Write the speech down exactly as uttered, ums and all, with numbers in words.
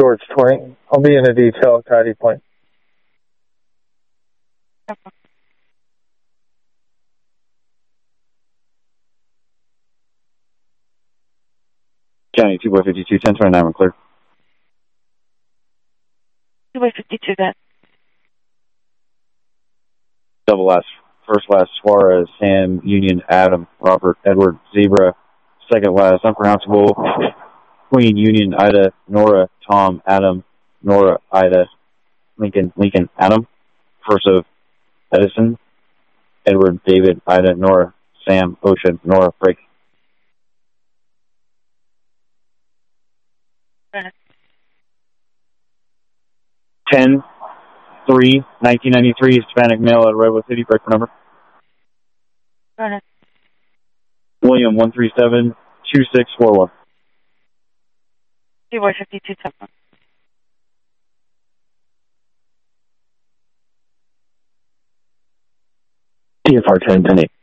George twenty. I'll be in a detail at Tidy Point. County two by fifty-two, ten twenty-nine, we're clear. two by fifty-two, then. Double last, first last, Suarez, Sam, Union, Adam, Robert, Edward, Zebra. Second last, unpronounceable, Queen, Union, Ida, Nora, Tom, Adam, Nora, Ida, Lincoln, Lincoln, Adam. First of Edison, Edward, David, Ida, Nora, Sam, Ocean, Nora, break. ten three nineteen ninety-three, Hispanic male at Redwood City, break for number. Go ahead. William, one three seven two six four one. two by fifty-two, ten. T F R ten ten eight.